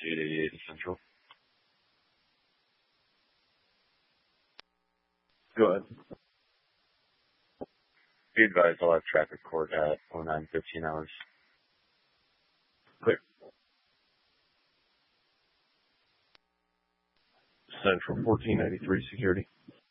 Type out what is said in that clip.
888 Central. Go ahead. Be advised, I'll have traffic court at 09:15 hours. Clear. Central 1493 security.